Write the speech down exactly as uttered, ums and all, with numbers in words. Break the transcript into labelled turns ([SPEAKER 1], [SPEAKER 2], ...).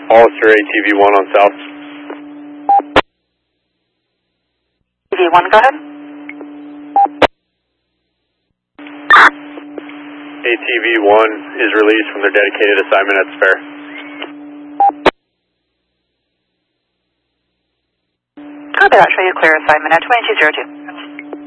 [SPEAKER 1] Hollister, A T V one on South.
[SPEAKER 2] A T V one, go ahead.
[SPEAKER 1] A T V one is released from their dedicated assignment at Spare.
[SPEAKER 2] Copy that, show you clear assignment at twenty-two zero two.